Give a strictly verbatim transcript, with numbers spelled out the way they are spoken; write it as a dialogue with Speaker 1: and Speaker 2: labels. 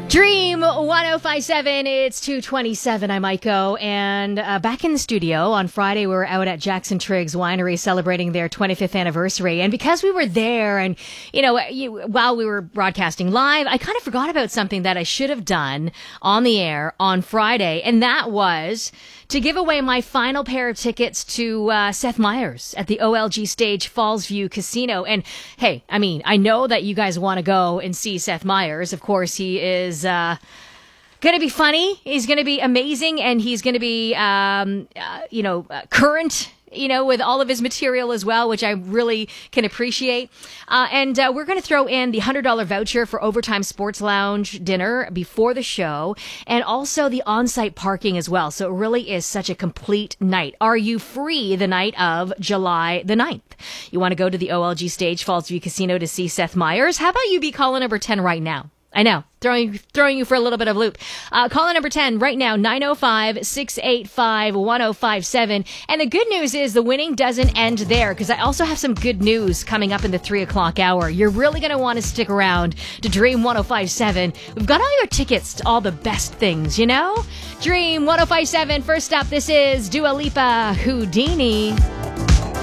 Speaker 1: Dream one oh five point seven, it's two twenty-seven. I'm Aiko, and uh, back in the studio on Friday, we were out at Jackson Triggs Winery celebrating their twenty-fifth anniversary. And because we were there and, you know, you, while we were broadcasting live, I kind of forgot about something that I should have done on the air on Friday, and that was to give away my final pair of tickets to uh, Seth Meyers at the O L G Stage Fallsview Casino. And hey, I mean, I know that you guys want to go and see Seth Meyers. Of course, he is uh, going to be funny. He's going to be amazing, and he's going to be, um, uh, you know, uh, current. You know, with all of his material as well, which I really can appreciate. Uh, and uh, we're going to throw in the one hundred dollars voucher for Overtime Sports Lounge dinner before the show, and also the on-site parking as well. So it really is such a complete night. Are you free the night of July the ninth? You want to go to the O L G Stage Fallsview Casino to see Seth Meyers? How about you be caller number ten right now? I know, throwing throwing you for a little bit of loop. Uh, caller number ten right now, nine oh five, six eight five, one oh five seven. And the good news is the winning doesn't end there, because I also have some good news coming up in the three o'clock hour. You're really going to want to stick around to Dream one oh five point seven. We've got all your tickets to all the best things, you know? Dream one oh five point seven, first up, this is Dua Lipa, Houdini.